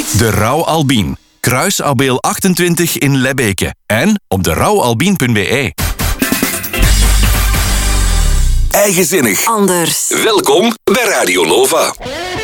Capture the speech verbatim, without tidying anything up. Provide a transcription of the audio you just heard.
De Rauw Albien. Kruis Abeel achtentwintig in Lebbeke. En op de rouwalbien punt b e. Eigenzinnig. Anders. Welkom bij Radio Nova.